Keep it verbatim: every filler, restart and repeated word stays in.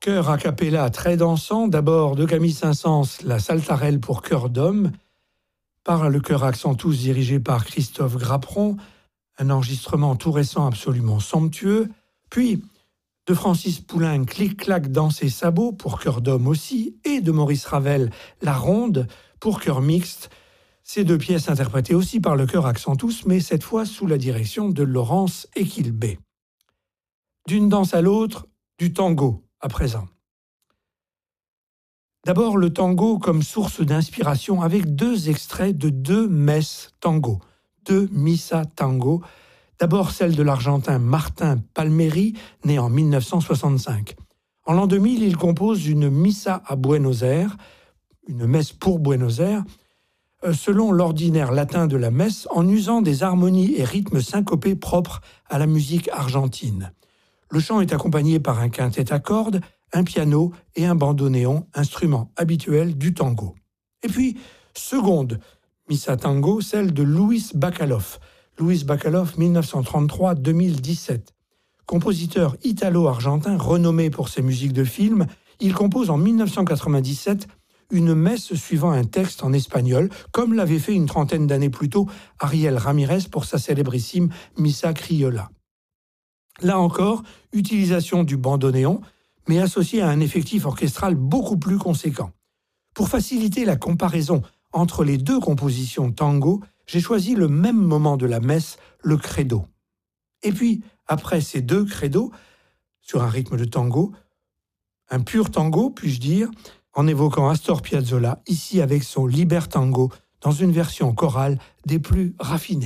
Chœur a cappella très dansant, d'abord de Camille Saint-Saëns, la Saltarelle pour chœur d'homme, par le chœur Accentus dirigé par Christophe Grapperon, un enregistrement tout récent absolument somptueux, puis de Francis Poulenc, Clic-clac dans ses sabots pour chœur d'homme aussi, et de Maurice Ravel, La Ronde pour chœur mixte. Ces deux pièces interprétées aussi par le chœur Accentus, mais cette fois sous la direction de Laurence Equilbé. D'une danse à l'autre, du tango à présent. D'abord le tango comme source d'inspiration avec deux extraits de deux messes tango, deux missa tango. D'abord celle de l'Argentin Martin Palmieri, né en mille neuf cent soixante-cinq. En l'an deux mille, il compose une missa à Buenos Aires, une messe pour Buenos Aires, selon l'ordinaire latin de la messe, en usant des harmonies et rythmes syncopés propres à la musique argentine. Le chant est accompagné par un quintet à cordes, un piano et un bandoneon, instrument habituel du tango. Et puis, seconde missa tango, celle de Luis Bacalov. Luis Bacalov, mille neuf cent trente-trois à deux mille dix-sept. Compositeur italo-argentin renommé pour ses musiques de film, il compose en mille neuf cent quatre-vingt-dix-sept une messe suivant un texte en espagnol, comme l'avait fait une trentaine d'années plus tôt Ariel Ramirez pour sa célébrissime Missa Criolla. Là encore, utilisation du bandoneon, mais associé à un effectif orchestral beaucoup plus conséquent. Pour faciliter la comparaison entre les deux compositions tango, j'ai choisi le même moment de la messe, le credo. Et puis, après ces deux credos, sur un rythme de tango, un pur tango, puis-je dire, en évoquant Astor Piazzolla, ici avec son Libertango, dans une version chorale des plus raffinées.